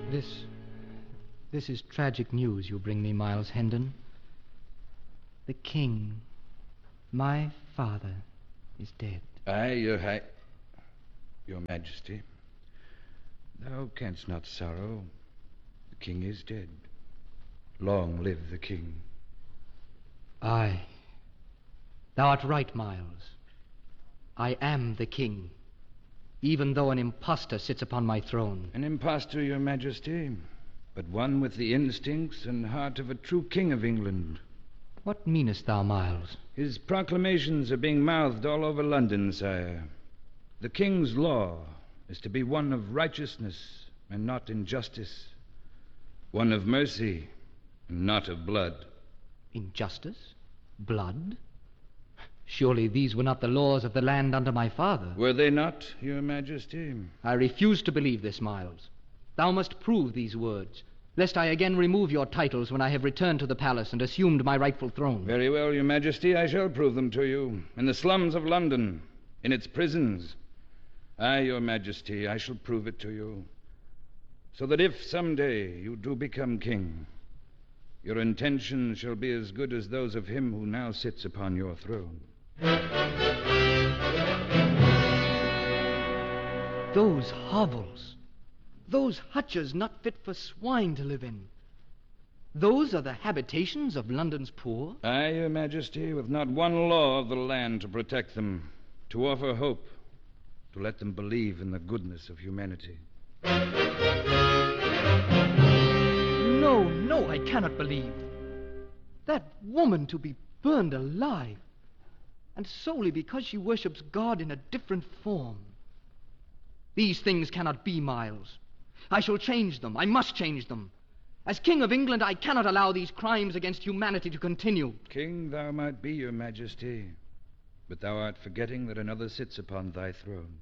This is tragic news you bring me, Miles Hendon. The king, my father, is dead. Aye, your majesty. Thou canst not sorrow. The king is dead. Long live the king. Aye. Thou art right, Miles. I am the king, even though an impostor sits upon my throne. An impostor, your majesty, but one with the instincts and heart of a true king of England. What meanest thou, Miles? His proclamations are being mouthed all over London, sire. The king's law is to be one of righteousness and not injustice, one of mercy and not of blood. Injustice? Blood? Surely these were not the laws of the land under my father. Were they not, your majesty? I refuse to believe this, Miles. Thou must prove these words, lest I again remove your titles when I have returned to the palace and assumed my rightful throne. Very well, your majesty, I shall prove them to you, in the slums of London, in its prisons. Aye, your majesty, I shall prove it to you, so that if someday you do become king, your intentions shall be as good as those of him who now sits upon your throne. Those hovels, those hutches not fit for swine to live in, those are the habitations of London's poor? Aye, your majesty, with not one law of the land to protect them, to offer hope, to let them believe in the goodness of humanity. No, I cannot believe. That woman to be burned alive, and solely because she worships God in a different form. These things cannot be, Miles. I shall change them. I must change them. As King of England, I cannot allow these crimes against humanity to continue. King thou might be, your majesty, but thou art forgetting that another sits upon thy throne.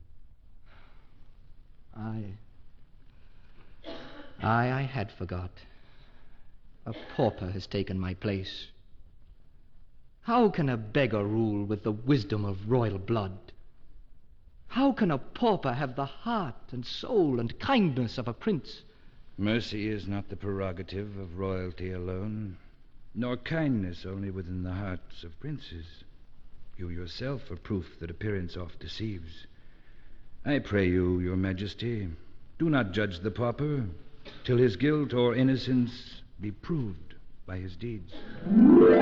I had forgot. A pauper has taken my place. How can a beggar rule with the wisdom of royal blood? How can a pauper have the heart and soul and kindness of a prince? Mercy is not the prerogative of royalty alone, nor kindness only within the hearts of princes. You yourself are proof that appearance oft deceives. I pray you, your majesty, do not judge the pauper till his guilt or innocence be proved by his deeds.